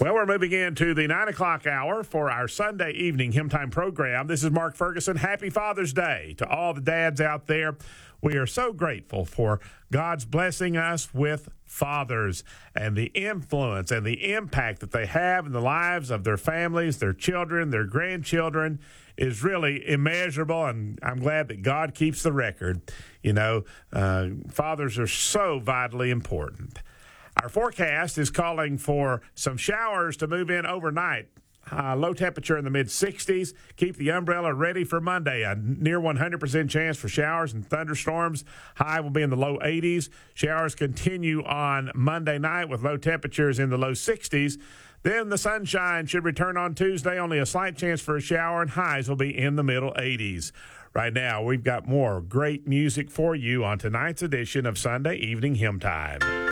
Well, we're moving into the 9 o'clock hour for our Sunday evening Hymn Time program. This is Mark Ferguson. Happy Father's Day to all the dads out there. We are so grateful for God's blessing us with fathers and the influence and the impact that they have in the lives of their families, their children, their grandchildren is really immeasurable, and I'm glad that God keeps the record. You know, fathers are so vitally important. Our forecast is calling for some showers to move in overnight. Low temperature in the mid-60s. Keep the umbrella ready for Monday. A near 100% chance for showers and thunderstorms. High will be in the low 80s. Showers continue on Monday night with low temperatures in the low 60s. Then the sunshine should return on Tuesday. Only a slight chance for a shower, and highs will be in the middle 80s. Right now, we've got more great music for you on tonight's edition of Sunday Evening Hymn Time.